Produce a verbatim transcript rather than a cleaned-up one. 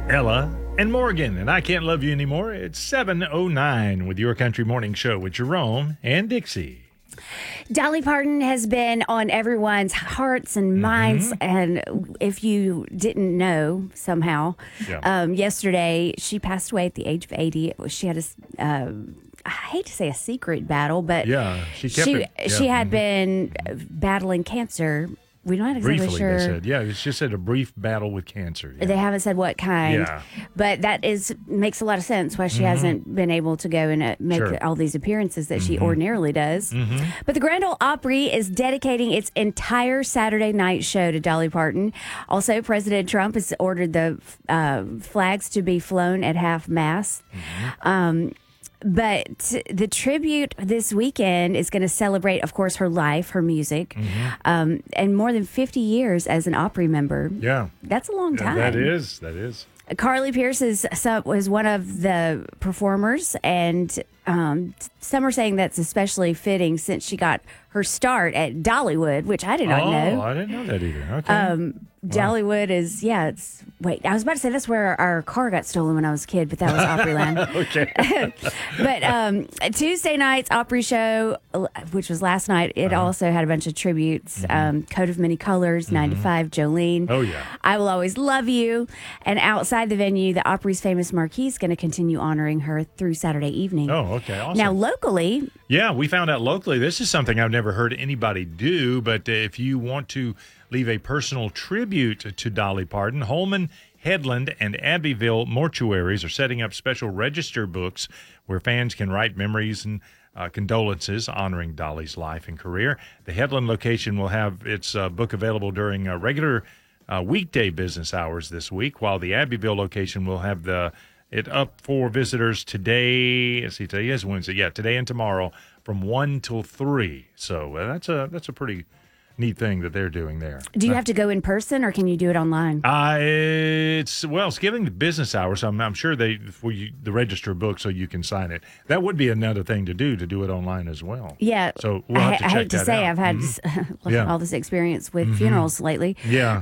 Ella and Morgan, and I Can't Love You Anymore. It's seven oh nine with your Country Morning Show with Jerome and Dixie. Dolly Parton has been on everyone's hearts and minds, mm-hmm. and if you didn't know somehow, yeah. um, yesterday she passed away at the age of eighty. She had a, uh, I hate to say a secret battle, but yeah, she kept she, it. Yeah. she had mm-hmm. been battling cancer. We're not exactly Briefly, sure. They said. Yeah, it's just said a brief battle with cancer. Yeah. They haven't said what kind. Yeah. But that is makes a lot of sense why she mm-hmm. hasn't been able to go and uh, make sure. all these appearances that mm-hmm. she ordinarily does. Mm-hmm. But the Grand Ole Opry is dedicating its entire Saturday night show to Dolly Parton. Also, President Trump has ordered the uh, flags to be flown at half-mast. Mm-hmm. Um But the tribute this weekend is going to celebrate, of course, her life, her music, mm-hmm. um, and more than fifty years as an Opry member. Yeah. That's a long time. Yeah, that is. That is. Carly Pearce is, was one of the performers, and um, some are saying that's especially fitting since she got her start at Dollywood, which I did not oh, know. Oh, I didn't know that either. Okay. Um, wow. Dollywood is, yeah, it's, wait, I was about to say that's where our car got stolen when I was a kid, but that was Opryland. Okay. But um, Tuesday night's Opry show, which was last night, it uh-huh. also had a bunch of tributes. Mm-hmm. Um, Coat of Many Colors, mm-hmm. nine to five, Jolene. Oh, yeah. I Will Always Love You. And outside the venue, the Opry's famous marquee is going to continue honoring her through Saturday evening. Oh, okay. Awesome. Now, locally. Yeah, we found out locally. This is something I've never heard anybody do, but if you want to leave a personal tribute to Dolly Parton, Holman, Headland, and Abbeville mortuaries are setting up special register books where fans can write memories and uh, condolences honoring Dolly's life and career. The Headland location will have its uh, book available during uh, regular uh, weekday business hours this week, while the Abbeville location will have the it up for visitors today. Let's see, today is Wednesday. Yeah, today and tomorrow from one till three. So uh, that's a that's a pretty neat thing that they're doing there. Do you uh, have to go in person, or can you do it online? Uh, it's well, it's giving the business hours. I'm, I'm sure they for you the register book so you can sign it. That would be another thing to do to do it online as well. Yeah. So we'll have to I, check I hate to that say out. I've had mm-hmm. all yeah. this experience with mm-hmm. funerals lately. Yeah.